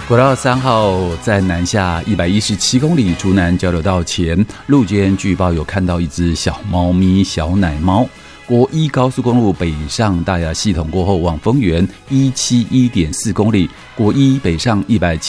国道3号在南下117公里，竹南交流道前路间据报有看到一只小猫咪、小奶猫。国一高速公路北上大雅系统过后往丰原171.4公里，国一北上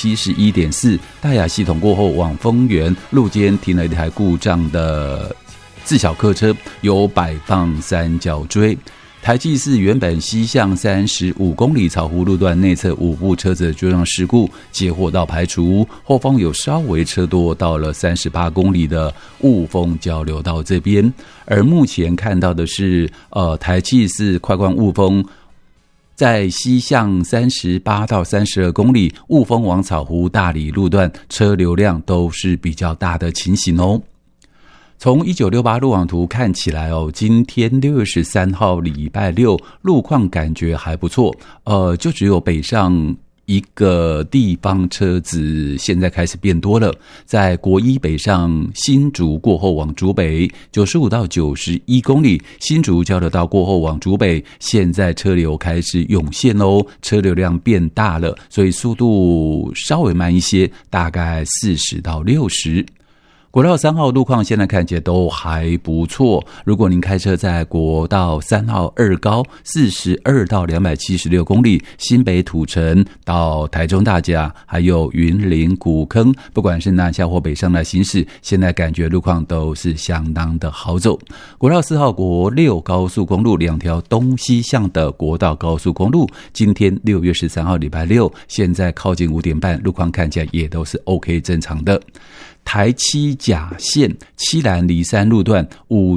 171.4，大雅系统过后往丰原路间停了一台故障的自小客车，有摆放三角锥。台七4原本西向35公里草湖路段内侧5部车子追撞事故，接获到排除，后方有稍微车多，到了38公里的雾峰交流道这边。而目前看到的是台七4快关雾峰在西向38到32公里雾峰往草湖大里路段车流量都是比较大的情形哦。从1968路网图看起来今天6月13号礼拜六路况感觉还不错，就只有北上一个地方车子现在开始变多了，在国一北上新竹过后往竹北95到91公里，新竹交流道过后往竹北，现在车流开始涌现哦，车流量变大了，所以速度稍微慢一些，大概40到60。国道3号路况现在看起来都还不错，如果您开车在国道3号二高42到276公里，新北土城到台中大甲还有云林古坑，不管是南下或北上的行驶，现在感觉路况都是相当的好走。国道4号国6高速公路两条东西向的国道高速公路，今天6月13号礼拜六，现在靠近5点半，路况看起来也都是 OK 正常的。台七甲线七兰梨山路段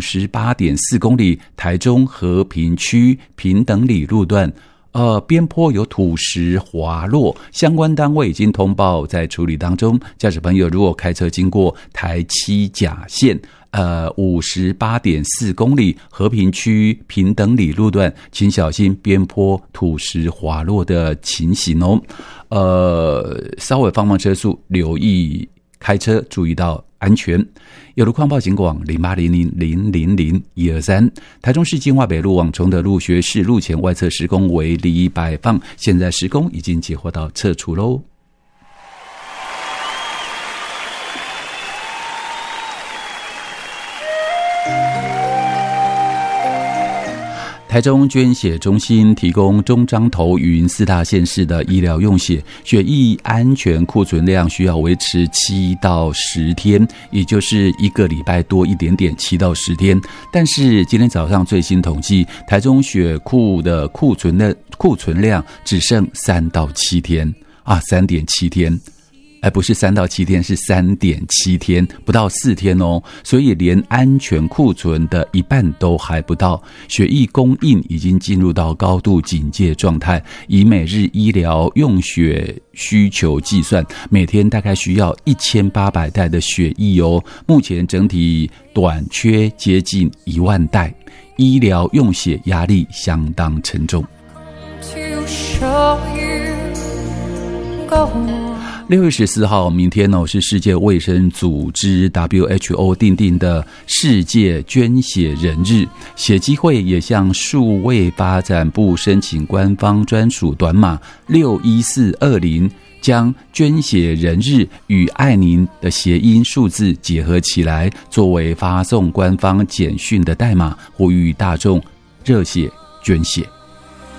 58.4公里，台中和平区平等里路段边坡有土石滑落，相关单位已经通报在处理当中，驾驶朋友如果开车经过台七甲线58.4公里和平区平等里路段，请小心边坡土石滑落的情形哦。稍微放慢车速，留意开车，注意到安全。有路况报警广0800000123。台中市金华北路往崇德路学士路前外侧施工围篱摆放，现在施工已经接获到撤除喽。台中捐血中心提供中彰投云4大县市的医疗用血，血液安全库存量需要维持7到10天，也就是1个礼拜多一点点，7到10天。但是今天早上最新统计，台中血库的库存量只剩3到7天3.7天。不是3到7天，是3.7天，不到4天哦，所以连安全库存的一半都还不到，血液供应已经进入到高度警戒状态。以每日医疗用血需求计算，每天大概需要1800袋的血液哦，目前整体短缺接近1万袋，医疗用血压力相当沉重。6月14号，明天是世界卫生组织 WHO 订定的世界捐血人日，血基会也向数位发展部申请官方专属短码61420，将捐血人日与爱您的谐音数字结合起来，作为发送官方简讯的代码，呼吁大众热血捐血。